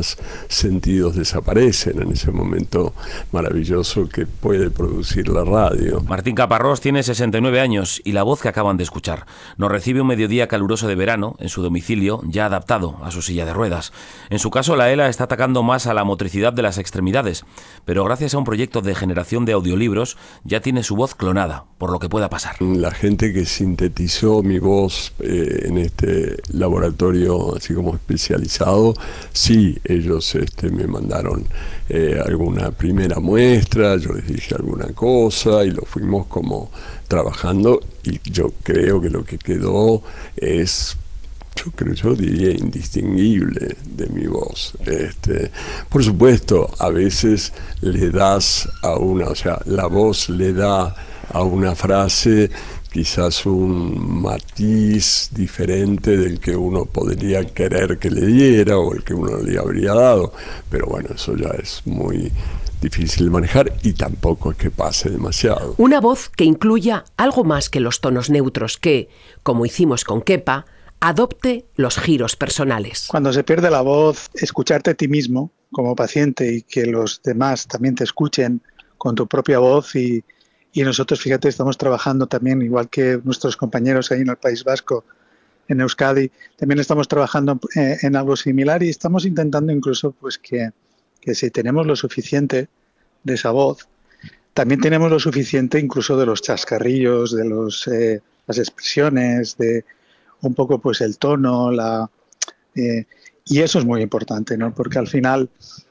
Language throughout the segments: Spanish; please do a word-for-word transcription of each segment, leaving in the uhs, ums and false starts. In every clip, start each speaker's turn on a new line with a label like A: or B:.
A: demás sentidos desaparecen en ese momento maravilloso que puede producir la radio.
B: Martín Caparrós tiene sesenta y nueve años y la voz que acaban de escuchar nos recibe un mediodía caluroso de verano en su domicilio, ya adaptado a su silla de ruedas. En su caso, la ELA está atacando más a la motricidad de las extremidades, pero gracias a un proyecto de generación de audiolibros ya tiene su voz clonada, por lo que pueda pasar.
A: La gente que sintetizó mi voz eh, en este laboratorio así como especializado, sí, ellos este, me mandaron eh, alguna primera muestra, yo les dije alguna cosa y lo fuimos como trabajando, y yo creo que lo que quedó es, yo creo, yo diría indistinguible de mi voz. Este, por supuesto, a veces le das a una, o sea, la voz le da a una frase quizás un matiz diferente del que uno podría querer que le diera o el que uno le habría dado, pero bueno, eso ya es muy difícil de manejar y tampoco es que pase demasiado.
C: Una voz que incluya algo más que los tonos neutros, que, como hicimos con Kepa, adopte los giros personales.
D: Cuando se pierde la voz, escucharte a ti mismo como paciente y que los demás también te escuchen con tu propia voz, y, y nosotros, fíjate, estamos trabajando también, igual que nuestros compañeros ahí en el País Vasco, en Euskadi, también estamos trabajando en, en algo similar, y estamos intentando incluso pues que, que si tenemos lo suficiente de esa voz, también tenemos lo suficiente incluso de los chascarrillos, de los, eh, las expresiones, de un poco pues el tono, la eh, y eso es muy importante, ¿no? Porque al final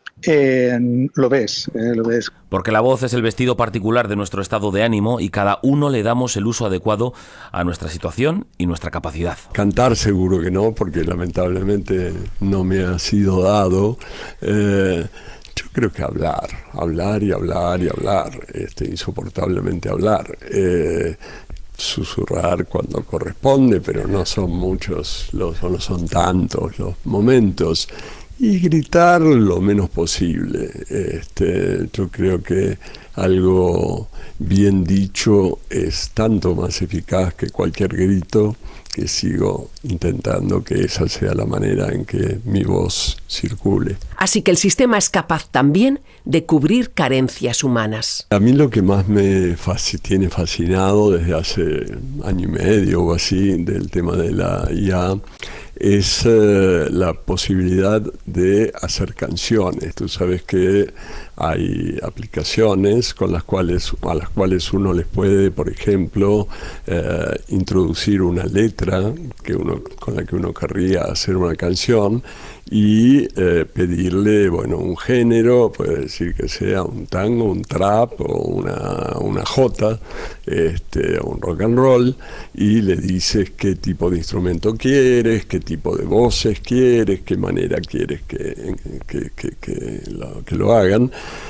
D: eh, lo ves, eh, lo ves.
B: Porque la voz es el vestido particular de nuestro estado de ánimo y cada uno le damos el uso adecuado a nuestra situación y nuestra capacidad.
A: Cantar seguro que no, porque lamentablemente no me ha sido dado. Eh, yo creo que hablar, hablar y hablar y hablar, este, insoportablemente hablar. Eh, susurrar cuando corresponde, pero no son muchos, los, no son tantos los momentos, y gritar lo menos posible. Este, yo creo que algo bien dicho es tanto más eficaz que cualquier grito, que sigo intentando que esa sea la manera en que mi voz circule.
C: Así que el sistema es capaz también de cubrir carencias humanas.
A: A mí lo que más me fasc- tiene fascinado desde hace año y medio o así del tema de la I A es eh, la posibilidad de hacer canciones. Tú sabes que hay aplicaciones con las cuales, a las cuales uno les puede, por ejemplo, eh, introducir una letra que uno, con la que uno querría hacer una canción, y eh, pedirle, bueno, un género, puede decir que sea un tango, un trap o una, una jota, este, un rock and roll, y le dices qué tipo de instrumento quieres, qué tipo de voces quieres, qué manera quieres que, que, que, que, lo, que lo hagan,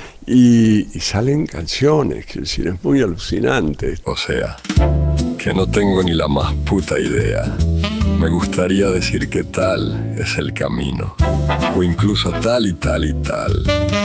A: y, y salen canciones, quiero decir, es muy alucinante. O sea, que no tengo ni la más puta idea. Me gustaría decir que tal es el camino, o incluso tal y tal y tal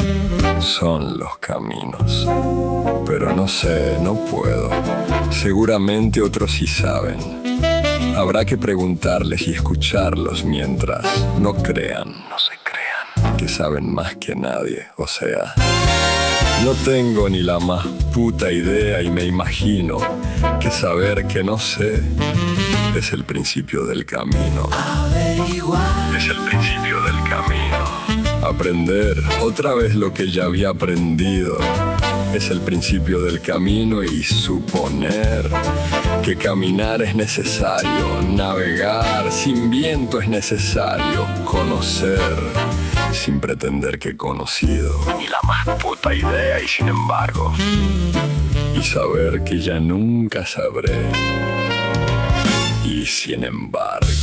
A: son los caminos. Pero no sé, no puedo. Seguramente otros sí saben. Habrá que preguntarles y escucharlos mientras no crean, no se crean, que saben más que nadie. O sea, no tengo ni la más puta idea y me imagino que saber que no sé es el principio del camino. Averiguar. Es el principio del camino. Aprender otra vez lo que ya había aprendido es el principio del camino, y suponer que caminar es necesario, navegar sin viento es necesario, conocer sin pretender que he conocido ni la más puta idea, y sin embargo, y saber que ya nunca sabré, y sin embargo.